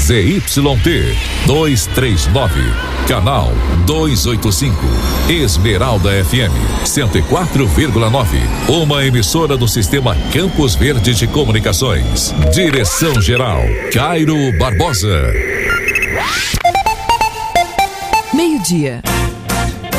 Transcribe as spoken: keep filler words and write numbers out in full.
Z Y T duzentos e trinta e nove, canal duzentos e oitenta e cinco, Esmeralda F M cento e quatro vírgula nove, uma emissora do Sistema Campos Verde de Comunicações. Direção geral Cairo Barbosa. Meio-dia.